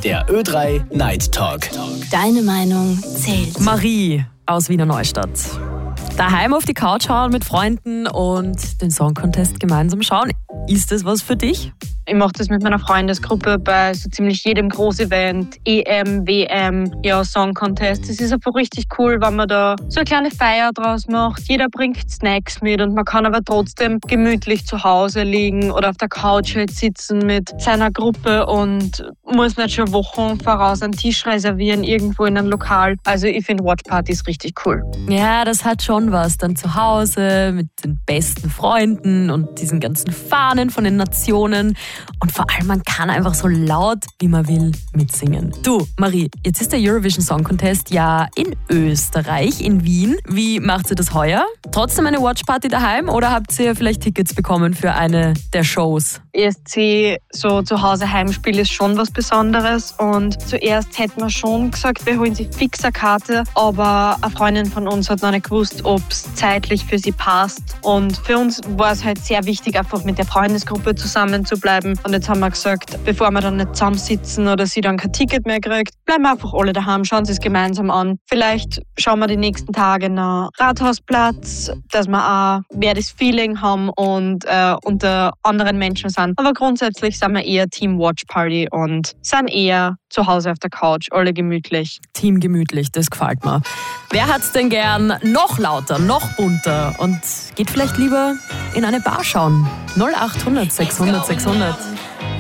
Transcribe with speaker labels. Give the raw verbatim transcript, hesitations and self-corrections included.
Speaker 1: Der Ö drei Night Talk.
Speaker 2: Deine Meinung zählt.
Speaker 3: Marie aus Wiener Neustadt. Daheim auf die Couch hauen mit Freunden und den Song Contest gemeinsam schauen. Ist das was für dich?
Speaker 4: Ich mache das mit meiner Freundesgruppe bei so ziemlich jedem Großevent, E M, W M, ja, Song Contest. Es ist einfach richtig cool, wenn man da so eine kleine Feier draus macht. Jeder bringt Snacks mit und man kann aber trotzdem gemütlich zu Hause liegen oder auf der Couch halt sitzen mit seiner Gruppe und muss nicht schon Wochen voraus einen Tisch reservieren, irgendwo in einem Lokal. Also ich finde Watchpartys richtig cool.
Speaker 3: Ja, das hat schon was. Dann zu Hause mit den besten Freunden und diesen ganzen Fahnen von den Nationen. Und vor allem, man kann einfach so laut, wie man will, mitsingen. Du, Marie, jetzt ist der Eurovision Song Contest ja in Österreich, in Wien. Wie macht ihr das heuer? Trotzdem eine Watchparty daheim oder habt ihr vielleicht Tickets bekommen für eine der Shows?
Speaker 4: E S C, so zu Hause Heimspiel ist schon was Besonderes und zuerst hätten wir schon gesagt, wir holen sie fix eine Karte, aber eine Freundin von uns hat noch nicht gewusst, ob es zeitlich für sie passt und für uns war es halt sehr wichtig, einfach mit der Freundesgruppe zusammen zu bleiben und jetzt haben wir gesagt, bevor wir dann nicht zusammensitzen oder sie dann kein Ticket mehr kriegt, bleiben wir einfach alle daheim, schauen sie es gemeinsam an. Vielleicht schauen wir die nächsten Tage nach Rathausplatz, dass wir auch mehr das Feeling haben und äh, unter anderen Menschen sind. Aber grundsätzlich sind wir eher Team Watch Party und sind eher zu Hause auf der Couch, alle gemütlich.
Speaker 3: Team gemütlich, das gefällt mir. Wer hat's denn gern noch lauter, noch bunter und geht vielleicht lieber in eine Bar schauen? null acht hundert sechshundert sechshundert.